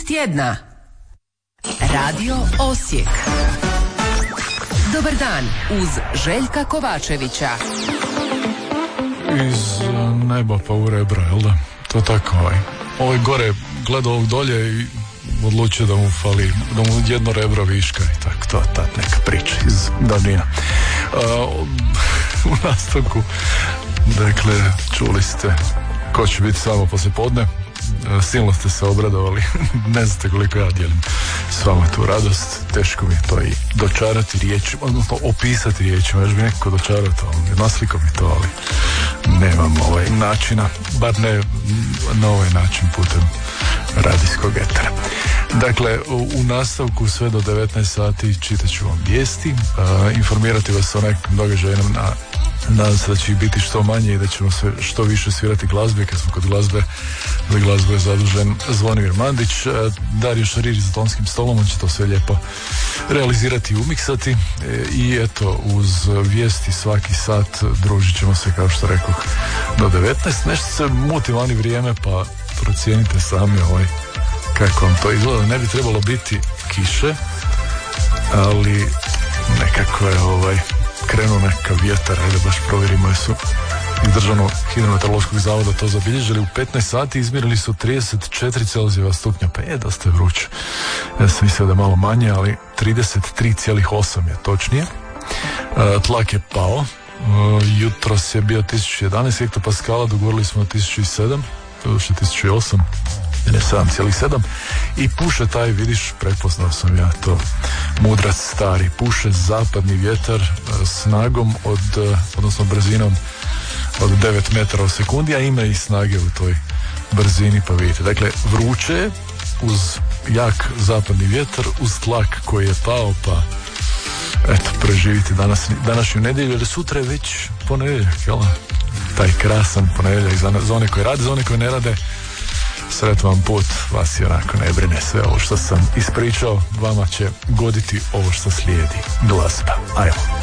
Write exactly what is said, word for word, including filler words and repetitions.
tjedna. Radio Osijek. Dobar dan uz Željka Kovačevića. Iz neba pa u rebra, jel da? To tako ovaj. Ovaj gore gleda ovog dolje i odlučio da mu fali, da mu jedno rebro viška i tako, to ta neka priča iz davnina. Uh, u nastavku, dakle, čuli ste ko će biti samo poslijepodne. Uh, silno ste se obradovali, ne znate koliko ja dijelim s vama tu radost, teško mi je to i dočarati riječima, odnosno opisati riječima, još bi nekako dočarao to, nasliko mi to, ali nemam ovaj načina, bar ne na ovaj način putem radijskog etera. Dakle, u, u nastavku sve do devetnaest sati čitat ću vam vijesti, uh, informirati vas o nekim događajima, na, nadam se da će ih biti što manje i da ćemo sve, što više svirati glazbe, kad smo kod glazbe, za glazbu je zadužen Zvonimir Mandić, uh, Dario Šariri za tonskim stolom, on će to sve lijepo realizirati i umiksati, e, i eto, uz vijesti svaki sat družit ćemo se, kao što rekoh, do devetnaest. Nešto se muti vani vrijeme, pa procijenite sami ovaj kako vam to izgleda. Ne bi trebalo biti kiše, ali nekako je ovaj krenuo neka vjetar, ajde baš provjerimo jesu iz Državnog hidrometeorološkog zavoda to zabilježili. U petnaest sati izmjerili su trideset četiri Celzijeva stupnja, pa je dosta vruće. Ja sam mislio da je malo manje, ali trideset tri zarez osam je točnije. E, tlak je pao, e, jutros je bio tisuću jedanaest hektopaskala, dogovorili smo na tisuću sedam, doduše tisuću osam, ne sedam zarez sedam, i puše taj, vidiš, prepoznao sam ja to, mudrac stari, puše zapadni vjetar snagom od, odnosno brzinom od devet metara u sekundi, a ima i snage u toj brzini, pa vidite. Dakle, vruće je uz jak zapadni vjetar, uz tlak koji je pao, pa eto, preživite danas, današnju nedjelju, jer sutra je već ponedjeljak, jel? Taj krasan ponedjeljak za, za one koji rade, za one koji ne rade, sretan vam put, vas je onako ne brine, sve ovo što sam ispričao, vama će goditi ovo što slijedi, glazba. Ajmo.